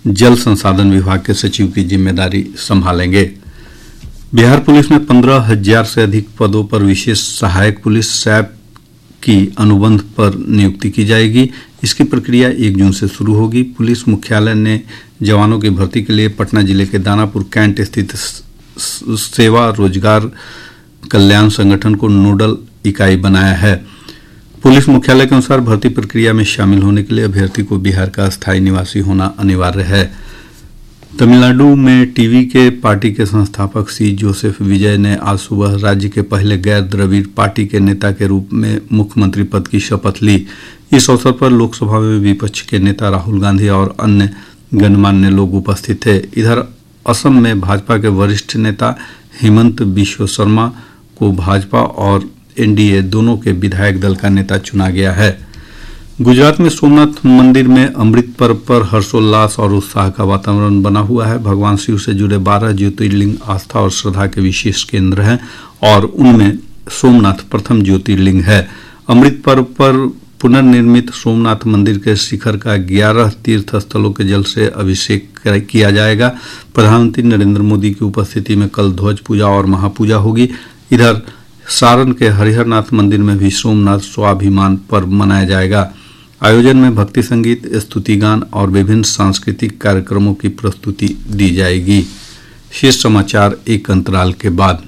जल संसाधन विभाग के सचिव की जिम्मेदारी संभालेंगे। बिहार पुलिस में 15,000 से अधिक पदों पर विशेष सहायक पुलिस सैप की अनुबंध पर नियुक्ति की जाएगी। इसकी प्रक्रिया 1 जून से शुरू होगी। पुलिस मुख्यालय ने जवानों की भर्ती के लिए पटना जिले के दानापुर कैंट स्थित सेवा रोजगार कल्याण संगठन को नोडल इकाई बनाया है। पुलिस मुख्यालय के अनुसार भर्ती प्रक्रिया में शामिल होने के लिए अभ्यर्थी को बिहार का स्थायी निवासी होना अनिवार्य है। तमिलनाडु में टीवी के पार्टी के संस्थापक सी जोसेफ विजय ने आज सुबह राज्य के पहले गैर द्रविड़ पार्टी के नेता के रूप में मुख्यमंत्री पद की शपथ ली। इस अवसर पर लोकसभा में विपक्ष के नेता राहुल गांधी और अन्य गणमान्य लोग उपस्थित थे। इधर असम में भाजपा के वरिष्ठ नेता हेमंत बिश्व शर्मा को भाजपा और एनडीए दोनों के विधायक दल का नेता चुना गया है। गुजरात में सोमनाथ मंदिर में अमृत पर्व पर हर्षोल्लास और उत्साह का वातावरण बना हुआ है। भगवान शिव से जुड़े 12 ज्योतिर्लिंग आस्था और श्रद्धा के विशेष केंद्र हैं और उनमें सोमनाथ प्रथम ज्योतिर्लिंग है। अमृत पर्व पर पुनर्निर्मित सोमनाथ मंदिर के शिखर का 11 तीर्थ स्थलों के जल से अभिषेक किया जाएगा। प्रधानमंत्री नरेंद्र मोदी की उपस्थिति में कल ध्वज पूजा और महापूजा होगी। इधर सारण के हरिहरनाथ मंदिर में भी सोमनाथ स्वाभिमान पर्व मनाया जाएगा। आयोजन में भक्ति संगीत, स्तुतिगान और विभिन्न सांस्कृतिक कार्यक्रमों की प्रस्तुति दी जाएगी। शेष समाचार एक अंतराल के बाद।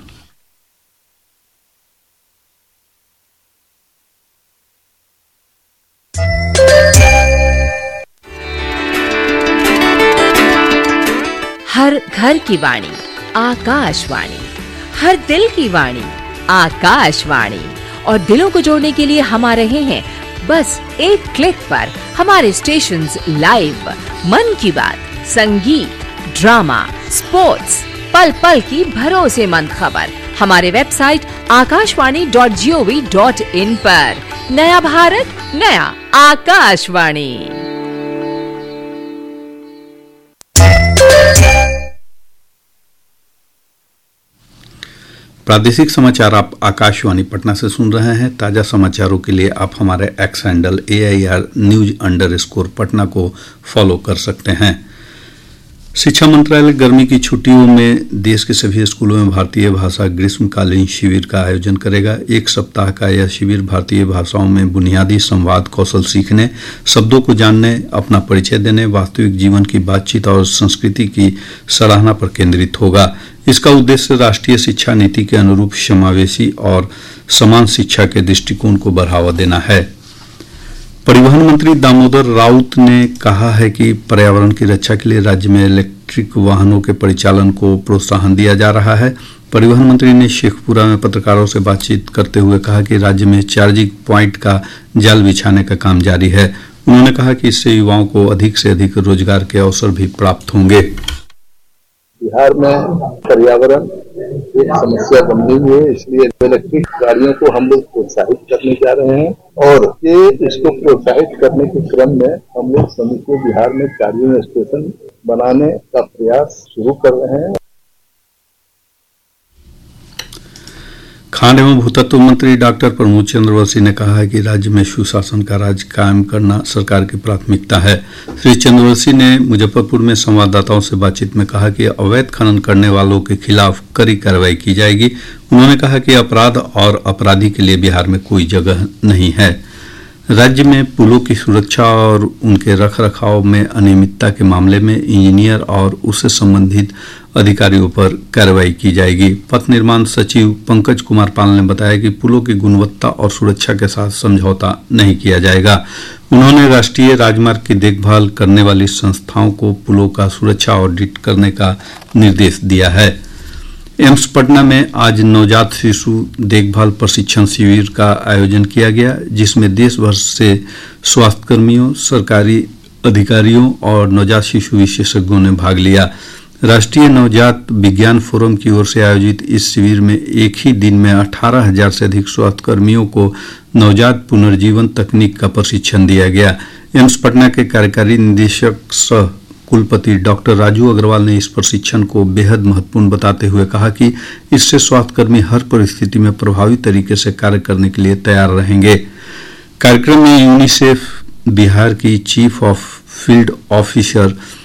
हर घर की वाणी आकाशवाणी, हर दिल की वाणी आकाशवाणी। और दिलों को जोड़ने के लिए हम आ रहे हैं बस एक क्लिक पर। हमारे स्टेशंस लाइव, मन की बात, संगीत, ड्रामा, स्पोर्ट्स, पल पल की भरोसेमंद खबर हमारे वेबसाइट akashwani.gov.in पर। नया भारत, नया आकाशवाणी। प्रादेशिक समाचार आप आकाशवाणी पटना से सुन रहे हैं। ताजा समाचारों के लिए आप हमारे एक्स हैंडल AIR_News पटना को फॉलो कर सकते हैं। शिक्षा मंत्रालय गर्मी की छुट्टियों में देश के सभी स्कूलों में भारतीय भाषा ग्रीष्मकालीन शिविर का आयोजन करेगा। 1 सप्ताह का यह शिविर भारतीय भाषाओं में बुनियादी संवाद कौशल सीखने, शब्दों को जानने, अपना परिचय देने, वास्तविक जीवन की बातचीत और संस्कृति की सराहना पर केंद्रित होगा। इसका उद्देश्य राष्ट्रीय शिक्षा नीति के अनुरूप समावेशी और समान शिक्षा के दृष्टिकोण को बढ़ावा देना है। परिवहन मंत्री दामोदर राउत ने कहा है कि पर्यावरण की रक्षा के लिए राज्य में इलेक्ट्रिक वाहनों के परिचालन को प्रोत्साहन दिया जा रहा है। परिवहन मंत्री ने शेखपुरा में पत्रकारों से बातचीत करते हुए कहा कि राज्य में चार्जिंग पॉइंट का जाल बिछाने का काम जारी है। उन्होंने कहा कि इससे युवाओं को अधिक से अधिक रोजगार के अवसर भी प्राप्त होंगे। बिहार में पर्यावरण एक समस्या गंभीर हुई है, इसलिए इलेक्ट्रिक गाड़ियों को हम लोग प्रोत्साहित करने जा रहे हैं और इसको प्रोत्साहित करने के क्रम में हम लोग सभी को बिहार में चार्जिंग स्टेशन बनाने का प्रयास शुरू कर रहे हैं। खान एवं भूतत्व मंत्री डॉक्टर प्रमोद चंद्रवंशी ने कहा है कि राज्य में सुशासन का राज कायम करना सरकार की प्राथमिकता है। श्री चंद्रवंशी ने मुजफ्फरपुर में संवाददाताओं से बातचीत में कहा कि अवैध खनन करने वालों के खिलाफ कड़ी कार्रवाई की जाएगी। उन्होंने कहा कि अपराध और अपराधी के लिए बिहार में कोई जगह नहीं है। राज्य में पुलों की सुरक्षा और उनके रखरखाव में अनियमितता के मामले में इंजीनियर और उससे संबंधित अधिकारियों पर कार्रवाई की जाएगी। पथ निर्माण सचिव पंकज कुमार पाल ने बताया कि पुलों की गुणवत्ता और सुरक्षा के साथ समझौता नहीं किया जाएगा। उन्होंने राष्ट्रीय राजमार्ग की देखभाल करने वाली संस्थाओं को पुलों का सुरक्षा ऑडिट करने का निर्देश दिया है। एम्स पटना में आज नवजात शिशु देखभाल प्रशिक्षण शिविर का आयोजन किया गया, जिसमें देश भर से स्वास्थ्यकर्मियों, सरकारी अधिकारियों और नवजात शिशु विशेषज्ञों ने भाग लिया। राष्ट्रीय नवजात विज्ञान फोरम की ओर से आयोजित इस शिविर में एक ही दिन में 18,000 से अधिक स्वास्थ्यकर्मियों को नवजात पुनर्जीवन तकनीक का प्रशिक्षण दिया गया। एम्स पटना के कार्यकारी निदेशक सह कुलपति डॉक्टर राजू अग्रवाल ने इस प्रशिक्षण को बेहद महत्वपूर्ण बताते हुए कहा कि इससे स्वास्थ्यकर्मी हर परिस्थिति में प्रभावी तरीके से कार्य करने के लिए तैयार रहेंगे। कार्यक्रम में यूनिसेफ बिहार की चीफ ऑफ फील्ड ऑफिसर